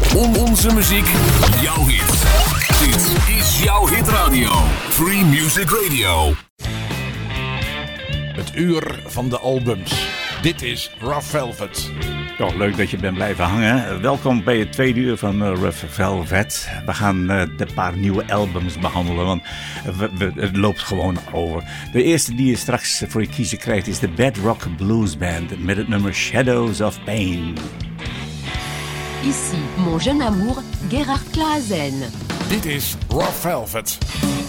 Onze muziek, jouw hit. Dit is jouw hitradio. Free Music Radio. Het uur van de albums. Dit is Rough Velvet. Toch leuk dat je bent blijven hangen. Welkom bij het tweede uur van Rough Velvet. We gaan de paar nieuwe albums behandelen, want het loopt gewoon over. De eerste die je straks voor je kiezen krijgt is de Bedrock Blues Band met het nummer Shadows of Pain. Ici, mon jeune amour, Gerhard Klaassen. Dit is Rough Velvet.